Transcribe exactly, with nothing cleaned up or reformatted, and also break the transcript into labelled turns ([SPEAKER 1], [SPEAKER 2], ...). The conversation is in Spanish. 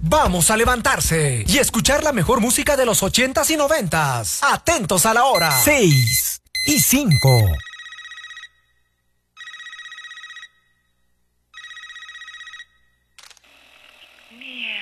[SPEAKER 1] Vamos a levantarse y escuchar la mejor música de los ochentas y noventas. Atentos a la hora. Seis y cinco.
[SPEAKER 2] Mierda.